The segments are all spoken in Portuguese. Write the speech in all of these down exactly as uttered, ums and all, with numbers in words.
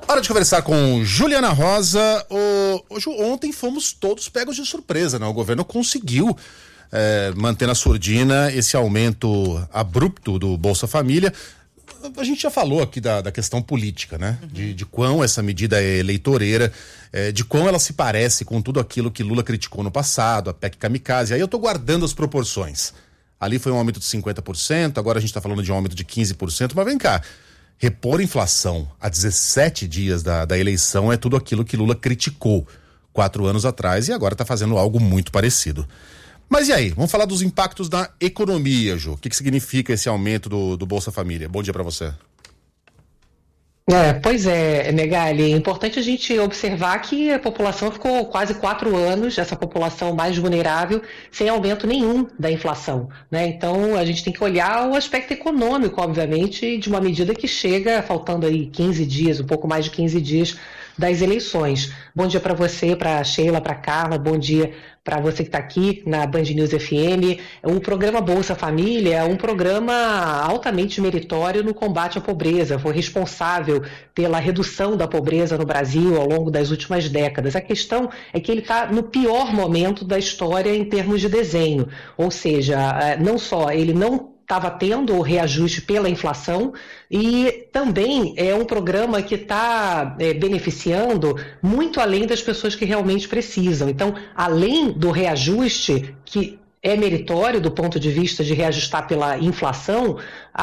Hora de conversar com Juliana Rosa. O, hoje, ontem fomos todos pegos de surpresa, né? O governo conseguiu é, manter na surdina esse aumento abrupto do Bolsa Família. A gente já falou aqui da, da questão política, né? Uhum. De, de quão essa medida é eleitoreira, é, de quão ela se parece com tudo aquilo que Lula criticou no passado, a P E C Kamikaze. Aí eu tô guardando as proporções. Ali foi um aumento de cinquenta por cento, agora a gente tá falando de um aumento de quinze por cento, mas vem cá. Repor inflação a dezessete dias da, da eleição é tudo aquilo que Lula criticou quatro anos atrás e agora está fazendo algo muito parecido. Mas e aí? Vamos falar dos impactos na economia, Ju. O que, que significa esse aumento do, do Bolsa Família? Bom dia para você. É, pois é, Megali, é importante a gente observar que a população ficou quase quatro anos, essa população mais vulnerável, sem aumento nenhum da inflação, né? Então a gente tem que olhar o aspecto econômico, obviamente, de uma medida que chega faltando aí quinze dias, um pouco mais de quinze dias das eleições. Bom dia para você, para a Sheila, para a Carla, bom dia para você que está aqui na Band News F M. O programa Bolsa Família é um programa altamente meritório no combate à pobreza. Foi responsável pela redução da pobreza no Brasil ao longo das últimas décadas. A questão é que ele está no pior momento da história em termos de desenho. Ou seja, não só ele não estava tendo o reajuste pela inflação e também é um programa que está é, beneficiando muito além das pessoas que realmente precisam. Então, além do reajuste, que é meritório do ponto de vista de reajustar pela inflação,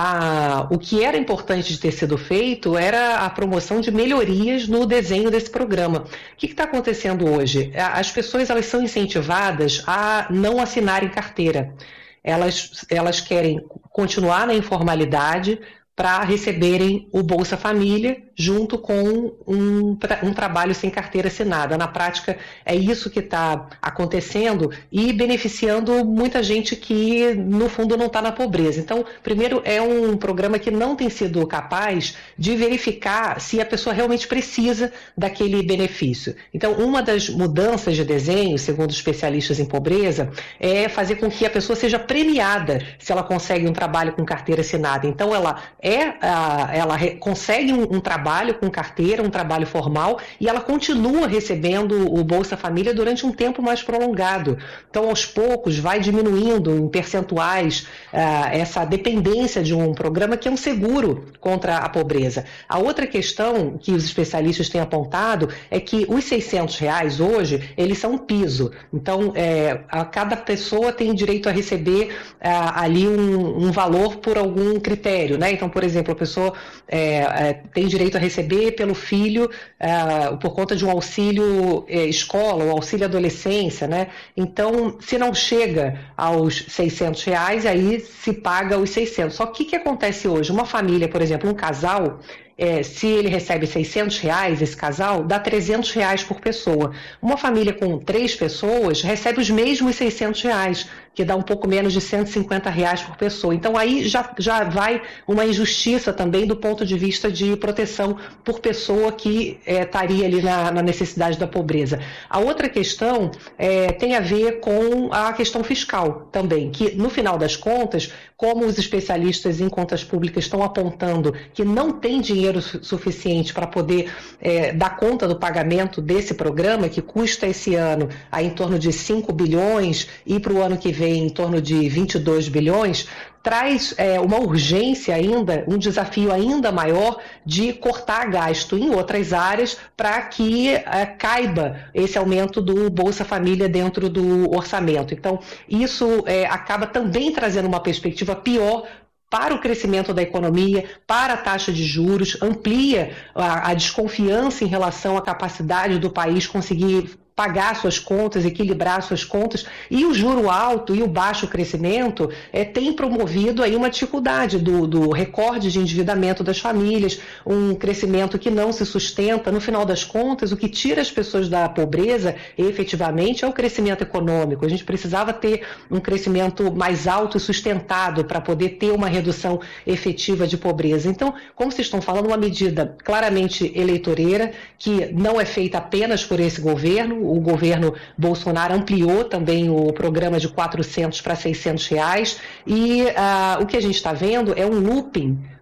a, o que era importante de ter sido feito era a promoção de melhorias no desenho desse programa. O que está acontecendo hoje? As pessoas elas são incentivadas a não assinarem carteira. Elas, elas querem continuar na informalidade para receberem o Bolsa Família junto com um, um trabalho sem carteira assinada. Na prática, é isso que está acontecendo e beneficiando muita gente que, no fundo, não está na pobreza. Então, primeiro, é um programa que não tem sido capaz de verificar se a pessoa realmente precisa daquele benefício. Então, uma das mudanças de desenho, segundo especialistas em pobreza, é fazer com que a pessoa seja premiada se ela consegue um trabalho com carteira assinada. Então, ela, é, ela consegue um, um trabalho com carteira, um trabalho formal, e ela continua recebendo o Bolsa Família durante um tempo mais prolongado. Então, aos poucos, vai diminuindo em percentuais uh, essa dependência de um programa que é um seguro contra a pobreza. A outra questão que os especialistas têm apontado é que os seiscentos reais hoje, eles são um piso. Então, é, a cada pessoa tem direito a receber uh, ali um, um valor por algum critério, né? Então, por exemplo, a pessoa é, é, tem direito a receber pelo filho uh, por conta de um auxílio eh, escola, ou auxílio adolescência, né? Então, se não chega aos seiscentos reais, aí se paga os seiscentos. Só que o que, que acontece hoje? Uma família, por exemplo, um casal, É, se ele recebe seiscentos reais, esse casal, dá trezentos reais por pessoa. Uma família com três pessoas recebe os mesmos seiscentos reais, que dá um pouco menos de cento e cinquenta reais por pessoa. Então aí já, já vai uma injustiça também do ponto de vista de proteção por pessoa que é, estaria ali na, na necessidade da pobreza. A outra questão é, tem a ver com a questão fiscal também, que no final das contas, como os especialistas em contas públicas estão apontando que não tem dinheiro suficiente para poder é, dar conta do pagamento desse programa, que custa esse ano a em torno de cinco bilhões e para o ano que vem em torno de vinte e dois bilhões, traz é, uma urgência ainda, um desafio ainda maior de cortar gasto em outras áreas para que é, caiba esse aumento do Bolsa Família dentro do orçamento. Então, isso é, acaba também trazendo uma perspectiva pior para o crescimento da economia, para a taxa de juros, amplia a, a desconfiança em relação à capacidade do país conseguir pagar suas contas, equilibrar suas contas, e o juro alto e o baixo crescimento é, tem promovido aí uma dificuldade do, do recorde de endividamento das famílias, um crescimento que não se sustenta. No final das contas, o que tira as pessoas da pobreza efetivamente é o crescimento econômico. A gente precisava ter um crescimento mais alto e sustentado para poder ter uma redução efetiva de pobreza. Então, como vocês estão falando, uma medida claramente eleitoreira, que não é feita apenas por esse governo. O governo Bolsonaro ampliou também o programa de quatrocentos para seiscentos reais e uh, o que a gente está vendo é um looping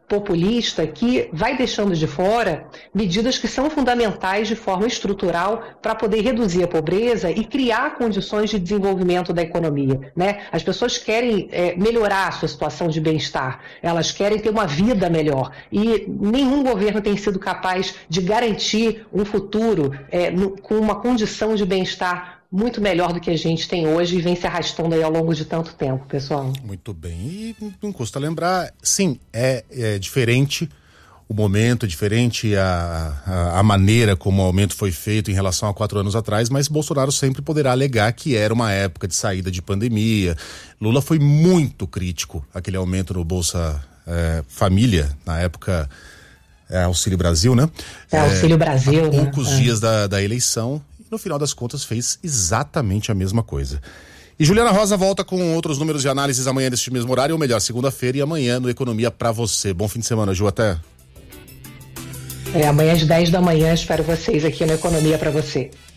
populista que vai deixando de fora medidas que são fundamentais de forma estrutural para poder reduzir a pobreza e criar condições de desenvolvimento da economia, né? As pessoas querem é, melhorar a sua situação de bem-estar, elas querem ter uma vida melhor e nenhum governo tem sido capaz de garantir um futuro é, no, com uma condição de bem-estar muito melhor do que a gente tem hoje e vem se arrastando aí ao longo de tanto tempo, pessoal. Muito bem, e não custa lembrar, sim, é, é diferente o momento, é diferente a, a, a maneira como o aumento foi feito em relação a quatro anos atrás, mas Bolsonaro sempre poderá alegar que era uma época de saída de pandemia. Lula foi muito crítico àquele aumento no Bolsa é, Família, na época é, Auxílio Brasil, né? É, Auxílio Brasil, há poucos né? dias da, da eleição. No final das contas fez exatamente a mesma coisa. E Juliana Rosa volta com outros números de análises amanhã neste mesmo horário, ou melhor, segunda-feira e amanhã no Economia pra você. Bom fim de semana, Ju, até. É, amanhã às dez da manhã espero vocês aqui no Economia pra você.